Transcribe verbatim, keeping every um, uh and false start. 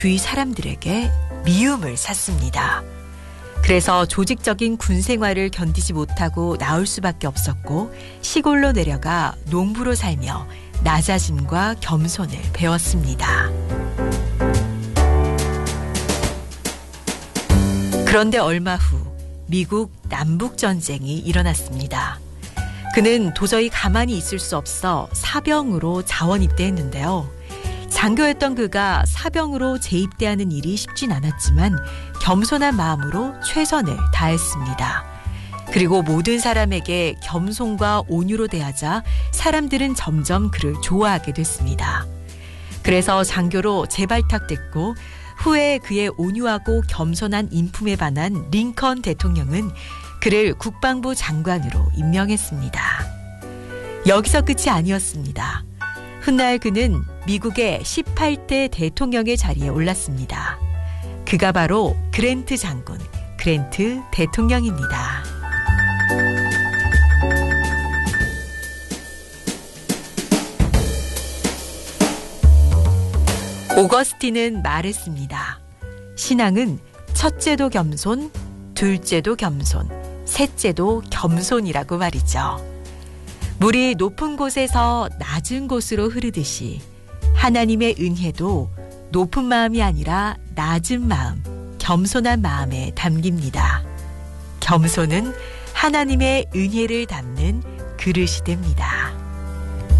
주위 사람들에게 미움을 샀습니다. 그래서 조직적인 군 생활을 견디지 못하고 나올 수밖에 없었고 시골로 내려가 농부로 살며 낮아짐과 겸손을 배웠습니다. 그런데 얼마 후 미국 남북전쟁이 일어났습니다. 그는 도저히 가만히 있을 수 없어 사병으로 자원 입대했는데요. 장교였던 그가 사병으로 재입대하는 일이 쉽진 않았지만 겸손한 마음으로 최선을 다했습니다. 그리고 모든 사람에게 겸손과 온유로 대하자 사람들은 점점 그를 좋아하게 됐습니다. 그래서 장교로 재발탁됐고 후에 그의 온유하고 겸손한 인품에 반한 링컨 대통령은 그를 국방부 장관으로 임명했습니다. 여기서 끝이 아니었습니다. 훗날 그는 미국의 십팔 대 대통령의 자리에 올랐습니다. 그가 바로 그랜트 장군, 그랜트 대통령입니다. 오거스틴은 말했습니다. 신앙은 첫째도 겸손, 둘째도 겸손, 셋째도 겸손이라고 말이죠. 물이 높은 곳에서 낮은 곳으로 흐르듯이 하나님의 은혜도 높은 마음이 아니라 낮은 마음, 겸손한 마음에 담깁니다. 겸손은 하나님의 은혜를 담는 그릇이 됩니다.